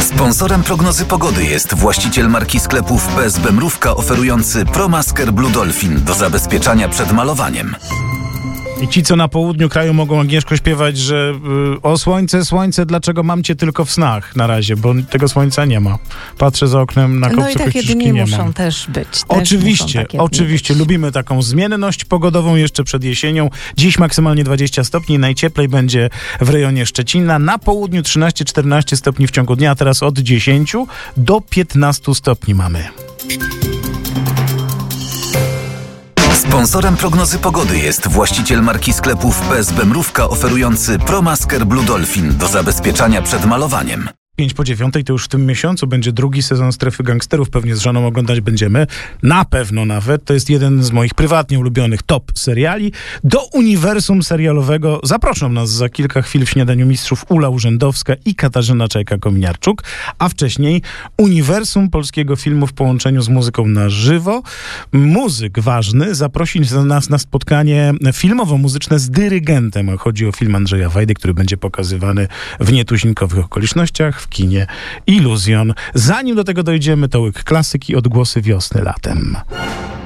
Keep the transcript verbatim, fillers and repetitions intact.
Sponsorem prognozy pogody jest właściciel marki sklepów P S B Mrówka oferujący ProMasker Blue Dolphin do zabezpieczania przed malowaniem. I ci, co na południu kraju mogą, Agnieszko, śpiewać, że y, o słońce, słońce, dlaczego mam cię tylko w snach na razie, bo tego słońca nie ma. Patrzę za oknem na No kopcu, i takie Kościuszki dni nie muszą ma. też być. Też Oczywiście, takie oczywiście. być. Lubimy taką zmienność pogodową jeszcze przed jesienią. Dziś maksymalnie dwadzieścia stopni, najcieplej będzie w rejonie Szczecina. Na południu trzynaście czternaście stopni w ciągu dnia, a teraz od dziesięciu do piętnastu stopni mamy. Sponsorem prognozy pogody jest właściciel marki sklepów P S B Mrówka oferujący ProMasker Blue Dolphin do zabezpieczania przed malowaniem. Pięć po dziewiątej to już w tym miesiącu będzie drugi sezon Strefy Gangsterów. Pewnie z żoną oglądać będziemy. Na pewno nawet. To jest jeden z moich prywatnie ulubionych top seriali. Do uniwersum serialowego zaproszą nas za kilka chwil w Śniadaniu Mistrzów Ula Urzędowska i Katarzyna Czajka-Kominiarczuk. A wcześniej uniwersum polskiego filmu w połączeniu z muzyką na żywo. Muzyk ważny zaprosi nas na spotkanie filmowo-muzyczne z dyrygentem. A chodzi o film Andrzeja Wajdy, który będzie pokazywany w nietuzinkowych okolicznościach w kinie Iluzjon. Zanim do tego dojdziemy, to łyk klasyki, odgłosy wiosny latem.